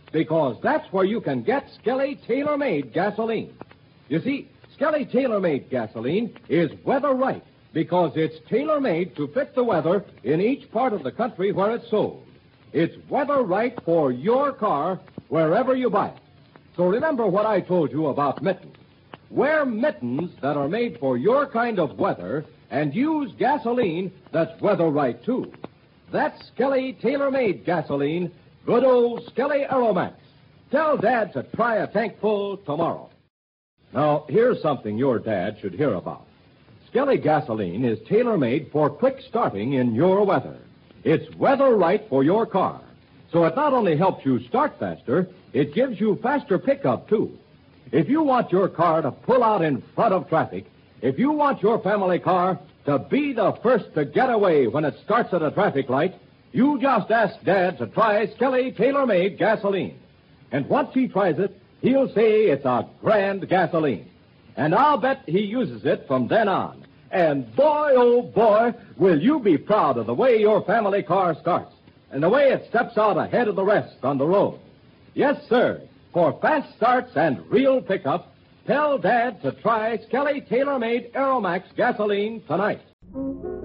because that's where you can get Skelly Tailor-Made gasoline. You see, Skelly Tailor-Made gasoline is weather right because it's tailor-made to fit the weather in each part of the country where it's sold. It's weather right for your car wherever you buy it. So remember what I told you about mittens. Wear mittens that are made for your kind of weather and use gasoline that's weather right, too. That's Skelly Tailor-Made gasoline, good old Skelly Aeromax. Tell Dad to try a tank full tomorrow. Now, here's something your dad should hear about. Skelly gasoline is tailor-made for quick starting in your weather. It's weather right for your car. So it not only helps you start faster, it gives you faster pickup, too. If you want your car to pull out in front of traffic, if you want your family car to be the first to get away when it starts at a traffic light, you just ask Dad to try Skelly Tailor-Made gasoline. And once he tries it, he'll say it's a grand gasoline. And I'll bet he uses it from then on. And boy, oh boy, will you be proud of the way your family car starts and the way it steps out ahead of the rest on the road. Yes, sir. For fast starts and real pickup, tell Dad to try Skelly Tailor-Made Aeromax gasoline tonight.